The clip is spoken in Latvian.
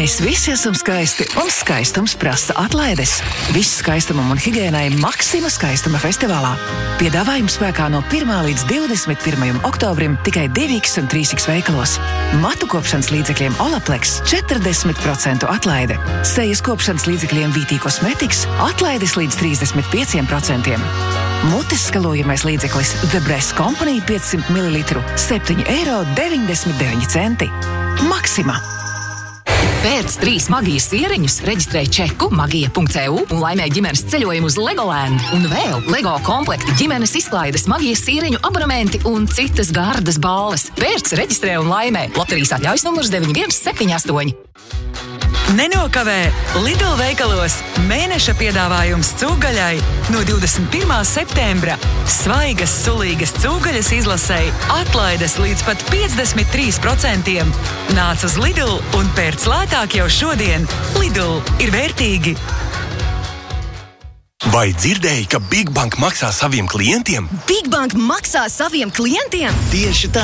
Mēs visi esam skaisti, un skaistums prasa atlaides. Viss skaistumam un higiēnai Maxima skaistuma festivālā. Piedāvājums spēkā no 1. līdz 21. oktobrim tikai 2X un 3X veikalos. Matu kopšanas līdzekļiem Olaplex 40% atlaide. Sejas kopšanas līdzekļiem VT Cosmetics atlaides līdz 35%. Mutes skalojamais līdzeklis The Breast Company 500 ml – 7,99 €. Maxima! Pēc 3 Magijas sieriņus reģistrē čeku magija.eu un laimē ģimenes ceļojumu uz Legoland. Un vēl Lego komplekti, ģimenes izklaides, Magijas sieriņu abonementi un citas gardas balvas. Pērc, reģistrē un laimē. Loterijas atļaujas numurs 9178. Nenokavē! Lidl veikalos mēneša piedāvājums cūgaļai no 21. septembra. Svaigas, sulīgas cūgaļas izlasei atlaides līdz pat 53%. Nāc uz Lidl un pērc lētāk jau šodien. Lidl ir vērtīgi! Vai dzirdēji, ka Big Bank maksā saviem klientiem? Big Bank maksā saviem klientiem? Tieši tā!